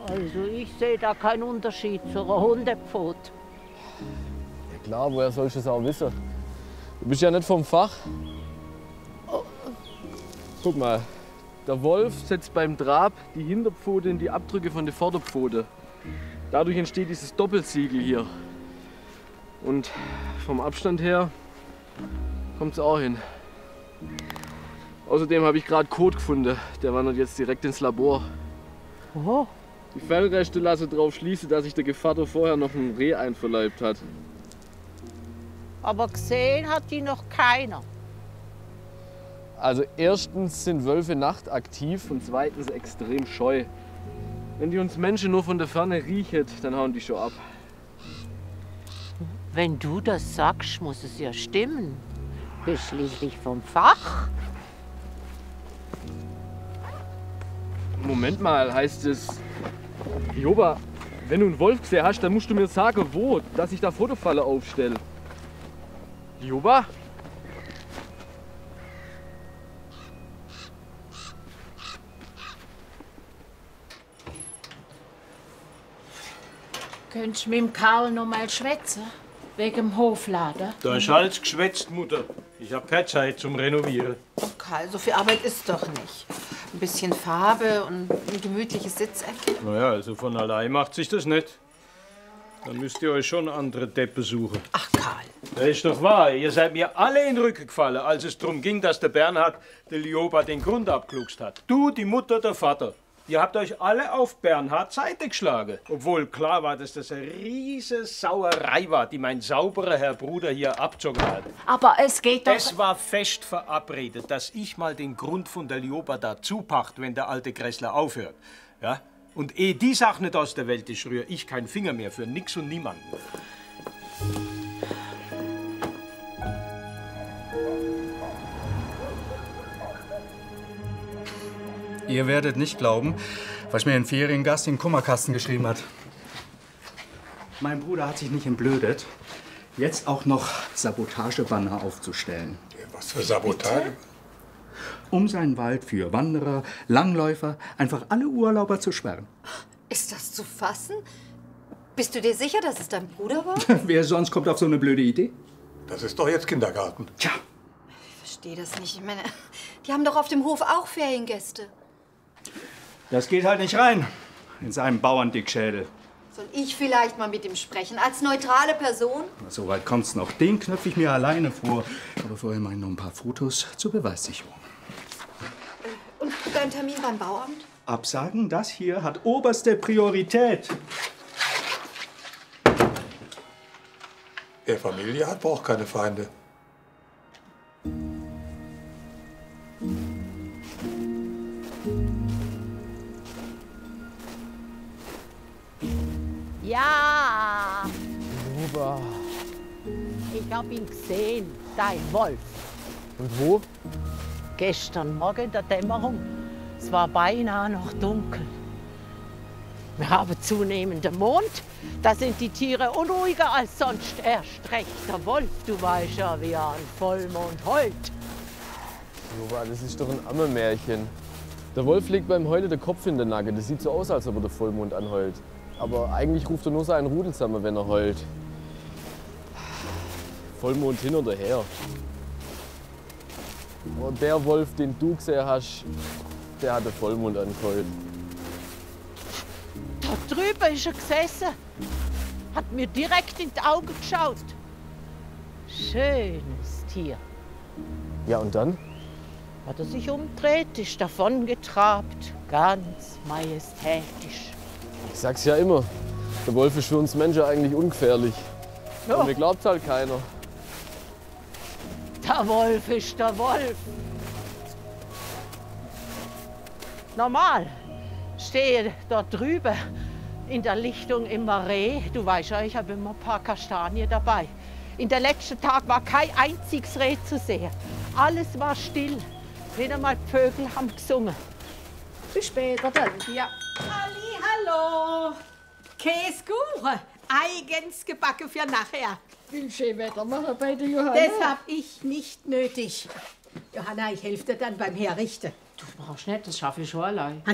Also ich sehe da keinen Unterschied zu einer Hundepfote. Ja klar, woher sollst du das auch wissen? Du bist ja nicht vom Fach. Guck mal, der Wolf setzt beim Trab die Hinterpfote in die Abdrücke von der Vorderpfote. Dadurch entsteht dieses Doppelsiegel hier. Und vom Abstand her kommt es auch hin. Außerdem habe ich gerade Kot gefunden. Der wandert jetzt direkt ins Labor. Oh. Die Fellreste lassen darauf schließen, dass sich der Gevatter vorher noch ein Reh einverleibt hat. Aber gesehen hat die noch keiner. Also erstens sind Wölfe nachtaktiv und zweitens extrem scheu. Wenn die uns Menschen nur von der Ferne riechen, dann hauen die schon ab. Wenn du das sagst, muss es ja stimmen. Bist schließlich vom Fach. Moment mal, heißt es... Joba, wenn du einen Wolf gesehen hast, dann musst du mir sagen, wo, dass ich da Fotofalle aufstelle. Joba? Könntest du mit dem Karl noch mal schwätzen? Wegen dem Hofladen? Da ist alles geschwätzt, Mutter. Ich hab keine Zeit zum Renovieren. Oh Karl, so viel Arbeit ist doch nicht. Ein bisschen Farbe und ein gemütliches Sitzeck. Naja, also von allein macht sich das nicht. Dann müsst ihr euch schon andere Deppen suchen. Ach Karl. Das ist doch wahr. Ihr seid mir alle in den Rücken gefallen, als es darum ging, dass der Bernhard der Lioba den Grund abgeluchst hat. Du, die Mutter, der Vater. Ihr habt euch alle auf Bernhards Seite geschlagen. Obwohl klar war, dass das eine riesige Sauerei war, die mein sauberer Herr Bruder hier abgezogen hat. Aber es geht doch... Es war fest verabredet, dass ich mal den Grund von der Lioba da zupacht, wenn der alte Kressler aufhört. Ja? Und ehe die Sache nicht aus der Welt ist, rühre ich keinen Finger mehr für nix und niemanden. Ihr werdet nicht glauben, was mir ein Feriengast in den Kummerkasten geschrieben hat. Mein Bruder hat sich nicht entblödet, jetzt auch noch Sabotagebanner aufzustellen. Was für Sabotage? Um seinen Wald für Wanderer, Langläufer, einfach alle Urlauber zu sperren. Ist das zu fassen? Bist du dir sicher, dass es dein Bruder war? Wer sonst kommt auf so eine blöde Idee? Das ist doch jetzt Kindergarten. Tja, Ich verstehe das nicht. Ich meine, die haben doch auf dem Hof auch Feriengäste. das geht halt nicht rein in seinem Bauerndickschädel. Soll ich vielleicht mal mit ihm sprechen, als neutrale Person? So weit kommt's noch. Den knöpfe ich mir alleine vor. Aber vorher mache ich noch ein paar Fotos zur Beweissicherung. Und dein Termin beim Bauamt? Absagen, das hier hat oberste Priorität. Wer Familie hat, braucht keine Feinde. Ja, Joba. ich hab ihn gesehen, dein Wolf. Und wo? Gestern Morgen in der Dämmerung. Es war beinahe noch dunkel. Wir haben zunehmenden Mond. Da sind die Tiere unruhiger als sonst. Erst recht der Wolf, du weißt ja, wie er an Vollmond heult. Joba, das ist doch ein Ammermärchen. Der Wolf legt beim Heulen den Kopf in den Nacken. Das sieht so aus, als ob er den Vollmond anheult. Aber eigentlich ruft er nur seinen Rudel zusammen, wenn er heult. Vollmond hin oder her. Und der Wolf, den du gesehen hast, der hat den Vollmond angeheult. Da drüben ist er gesessen. Hat mir direkt in die Augen geschaut. Schönes Tier. Ja, und dann? Hat er sich umdreht, ist davongetrabt. Ganz majestätisch. Ich sag's ja immer, der Wolf ist für uns Menschen eigentlich ungefährlich. Ja. Aber mir glaubt's halt keiner. Der Wolf ist der Wolf. Normal stehe dort drüben in der Lichtung immer Reh. Du weißt ja, ich habe immer ein paar Kastanien dabei. In der letzten Tag war kein einziges Reh zu sehen. Alles war still. Nicht einmal die Vögel haben gesungen. Bis später dann. Ja. Hallo, Käsekuchen, eigens gebacken für nachher. Will schön Wetter machen bei der Johanna. Das hab ich nicht nötig. Johanna, ich helfe dir dann beim Herrichten. Du brauchst nicht, das schaffe ich schon allein.